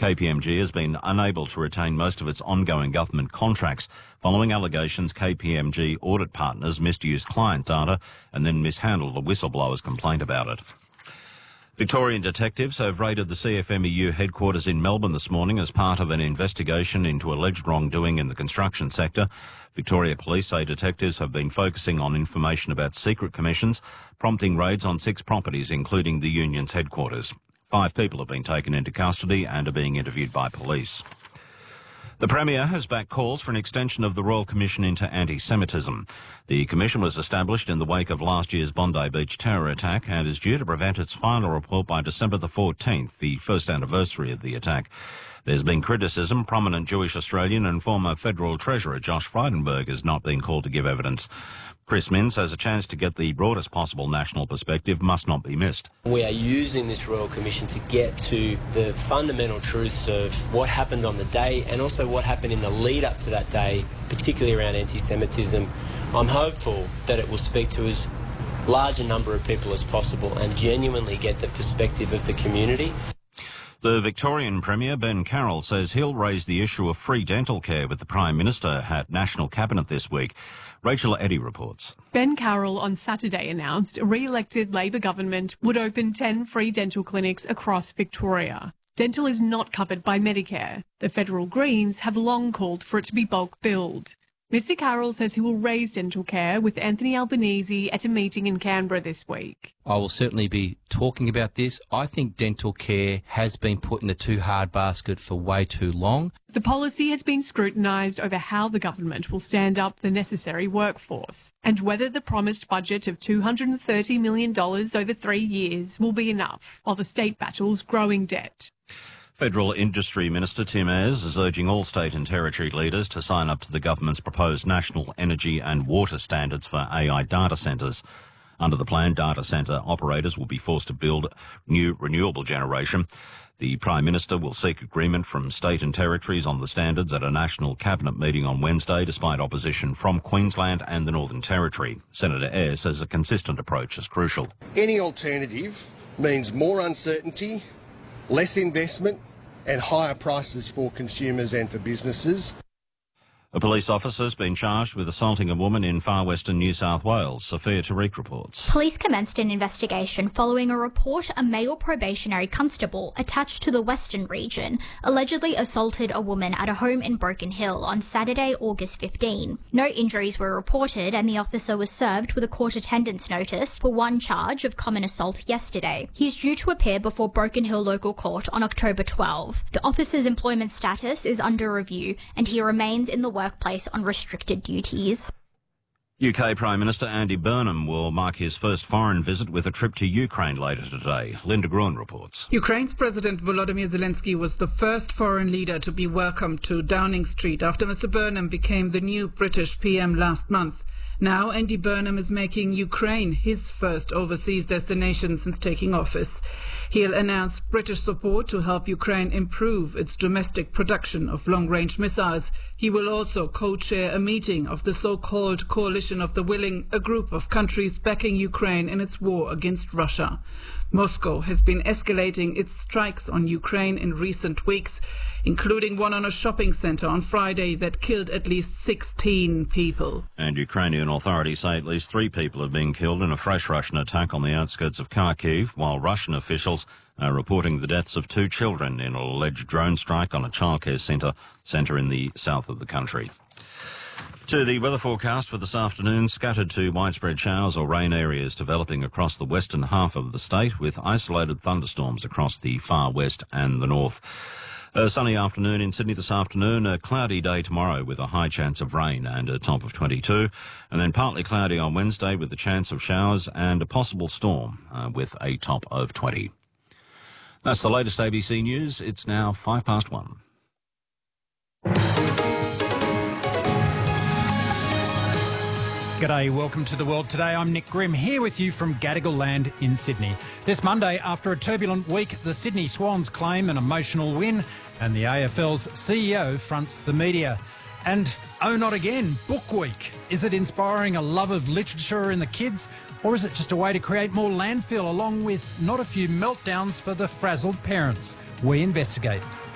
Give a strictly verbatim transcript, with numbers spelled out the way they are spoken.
K P M G has been unable to retain most of its ongoing government contracts following allegations K P M G audit partners misused client data and then mishandled a whistleblower's complaint about it. Victorian detectives have raided the C F M E U headquarters in Melbourne this morning as part of an investigation into alleged wrongdoing in the construction sector. Victoria Police say detectives have been focusing on information about secret commissions, prompting raids on six properties, including the union's headquarters. Five people have been taken into custody and are being interviewed by police. The Premier has backed calls for an extension of the Royal Commission into anti-Semitism. The commission was established in the wake of last year's Bondi Beach terror attack and is due to present its final report by December the fourteenth, the first anniversary of the attack. There's been criticism prominent Jewish Australian and former Federal Treasurer Josh Frydenberg has not been called to give evidence. Chris Minns says a chance to get the broadest possible national perspective must not be missed. We are using this Royal Commission to get to the fundamental truths of what happened on the day and also what happened in the lead up to that day, particularly around anti-Semitism. I'm hopeful that it will speak to as large a number of people as possible and genuinely get the perspective of the community. The Victorian Premier, Ben Carroll, says he'll raise the issue of free dental care with the Prime Minister at National Cabinet this week. Rachel Eddy reports. Ben Carroll on Saturday announced a re-elected Labor government would open ten free dental clinics across Victoria. Dental is not covered by Medicare. The federal Greens have long called for it to be bulk billed. Mister Carroll says he will raise dental care with Anthony Albanese at a meeting in Canberra this week. I will certainly be talking about this. I think dental care has been put in the too hard basket for way too long. The policy has been scrutinised over how the government will stand up the necessary workforce and whether the promised budget of two hundred thirty million dollars over three years will be enough while the state battles growing debt. Federal Industry Minister Tim Ayres is urging all state and territory leaders to sign up to the government's proposed national energy and water standards for A I data centres. Under the plan, data centre operators will be forced to build new renewable generation. The Prime Minister will seek agreement from state and territories on the standards at a national cabinet meeting on Wednesday, despite opposition from Queensland and the Northern Territory. Senator Ayres says a consistent approach is crucial. Any alternative means more uncertainty, less investment and higher prices for consumers and for businesses. A police officer has been charged with assaulting a woman in far western New South Wales. Sophia Tariq reports. Police commenced an investigation following a report a male probationary constable attached to the Western region allegedly assaulted a woman at a home in Broken Hill on Saturday, August fifteenth. No injuries were reported and the officer was served with a court attendance notice for one charge of common assault yesterday. He's due to appear before Broken Hill Local Court on October twelfth. The officer's employment status is under review and he remains in the work workplace on restricted duties. U K Prime Minister Andy Burnham will mark his first foreign visit with a trip to Ukraine later today. Linda Gruen reports. Ukraine's President Volodymyr Zelensky was the first foreign leader to be welcomed to Downing Street after Mr Burnham became the new British P M last month. Now Andy Burnham is making Ukraine his first overseas destination since taking office. He'll announce British support to help Ukraine improve its domestic production of long-range missiles. He will also co-chair a meeting of the so-called Coalition of the Willing, a group of countries backing Ukraine in its war against Russia. Moscow has been escalating its strikes on Ukraine in recent weeks, including one on a shopping centre on Friday that killed at least sixteen people. And Ukrainian authorities say at least three people have been killed in a fresh Russian attack on the outskirts of Kharkiv, while Russian officials are reporting the deaths of two children in an alleged drone strike on a childcare centre centre in the south of the country. To the weather forecast for this afternoon, scattered to widespread showers or rain areas developing across the western half of the state with isolated thunderstorms across the far west and the north. A sunny afternoon in Sydney this afternoon, a cloudy day tomorrow with a high chance of rain and a top of twenty-two, and then partly cloudy on Wednesday with a chance of showers and a possible storm uh, with a top of twenty. That's the latest A B C News. It's now five past one. G'day, welcome to The World Today. I'm Nick Grimm, here with you from Gadigal Land in Sydney. This Monday, after a turbulent week, the Sydney Swans claim an emotional win and the A F L's C E O fronts the media. And oh, not again, Book Week. Is it inspiring a love of literature in the kids, or is it just a way to create more landfill along with not a few meltdowns for the frazzled parents? We investigate.